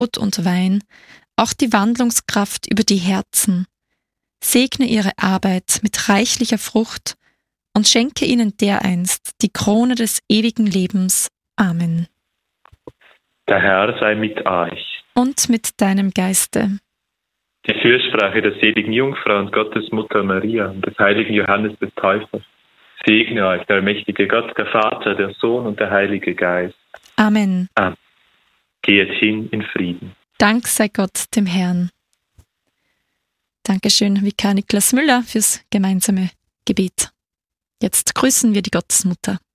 Brot und Wein auch die Wandlungskraft über die Herzen. Segne ihre Arbeit mit reichlicher Frucht und schenke ihnen dereinst die Krone des ewigen Lebens. Amen. Der Herr sei mit euch. Und mit deinem Geiste. Die Fürsprache der seligen Jungfrau und Gottesmutter Maria und des heiligen Johannes des Täufers segne euch, der mächtige Gott, der Vater, der Sohn und der Heilige Geist. Amen. Amen. Geht hin in Frieden. Dank sei Gott dem Herrn. Dankeschön, Vikar Niklas Müller, fürs gemeinsame Gebet. Jetzt grüßen wir die Gottesmutter.